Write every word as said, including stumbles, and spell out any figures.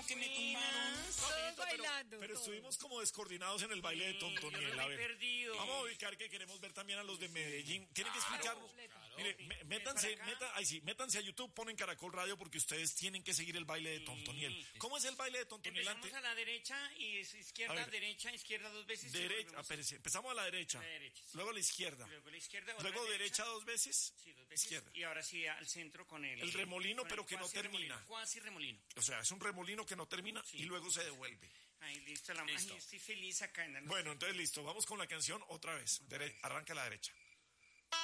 que me tumbaron. Todos bailando. Pero todos. estuvimos como descoordinados en el baile de Tontoniel. Yo A me he ver, perdido. vamos a ubicar que queremos ver también a los de Medellín. Tienen que explicarnos. Claro. Mire, me- métanse, para acá. meta, ay, sí, métanse a YouTube, ponen Caracol Radio porque ustedes tienen que seguir el baile de Tontoniel. ¿Cómo es el baile de Tontoniel Empezamos antes? a la derecha y es A izquierda, ver. derecha, izquierda dos veces. y Derecha, volvemos. espérese, empezamos a la derecha, A la derecha, sí. luego a la izquierda, Luego a la izquierda. otra luego derecha dos veces, Sí, dos veces. izquierda. Y ahora sí al centro con el... El remolino, con pero el que no cuasi termina. remolino, Cuasi remolino. O sea, es un remolino que no termina Sí. y luego se devuelve. Ahí, listo. La... Listo. Ay, estoy feliz acá. En la... Bueno, entonces listo, vamos con la canción otra vez. Dere- arranca a la derecha.